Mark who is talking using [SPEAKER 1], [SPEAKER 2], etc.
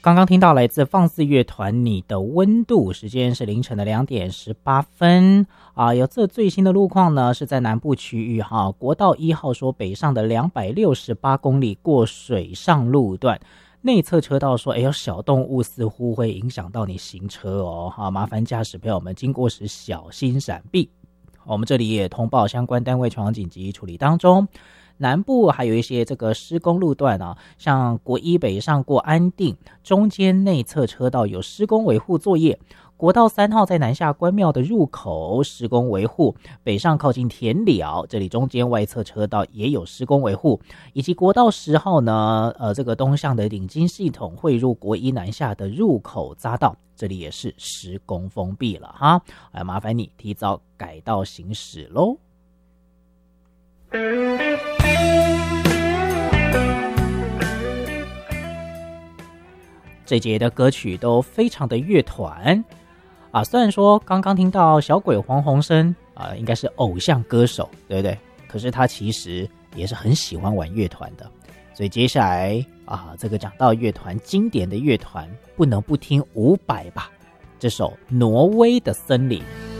[SPEAKER 1] 刚刚听到来自放肆乐团《你的温度》，时间是凌晨的2点18分啊。有这最新的路况呢，是在南部区域哈，国道1号说北上的268公里过水上路段，内侧车道说，有小动物似乎会影响到你行车哦，哈，麻烦驾驶朋友们经过时小心闪避。我们这里也通报相关单位全网紧急处理当中。南部还有一些这个施工路段啊，像国一北上过安定，中间内侧车道有施工维护作业；国道3号在南下关庙的入口施工维护，北上靠近田寮，这里中间外侧车道也有施工维护，以及国道10号呢，这个东向的领金系统汇入国一南下的入口匝道，这里也是施工封闭了哈，麻烦你提早改道行驶咯。这节的歌曲都非常的乐团啊，虽然说刚刚听到小鬼黄鸿升啊，应该是偶像歌手，对不对？可是他其实也是很喜欢玩乐团的，所以接下来啊，这个讲到乐团经典的乐团，不能不听伍佰吧，这首《挪威的森林》。